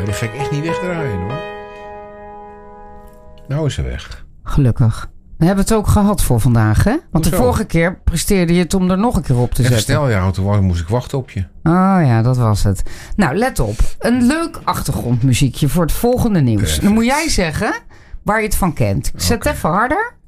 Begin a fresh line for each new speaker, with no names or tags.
Die ga ik echt niet wegdraaien, hoor. Nou is ze weg.
Gelukkig. We hebben het ook gehad voor vandaag, hè? Want de vorige keer presteerde je het om er nog een keer op te zetten.
Stel, ja, toen moest ik wachten op je.
Oh ja, dat was het. Nou, let op. Een leuk achtergrondmuziekje voor het volgende nieuws. Dan moet jij zeggen waar je het van kent. Zet even harder.